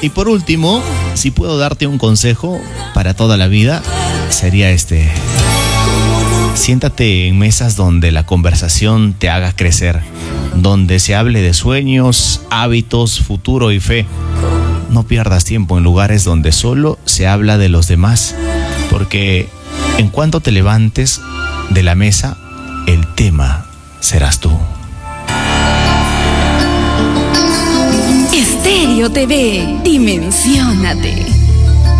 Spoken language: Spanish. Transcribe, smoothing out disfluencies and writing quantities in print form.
Y por último, si puedo darte un consejo para toda la vida, sería este. Siéntate en mesas donde la conversación te haga crecer, donde se hable de sueños, hábitos, futuro y fe. No pierdas tiempo en lugares donde solo se habla de los demás, porque en cuanto te levantes de la mesa, el tema serás tú. Estéreo TV, dimensiónate.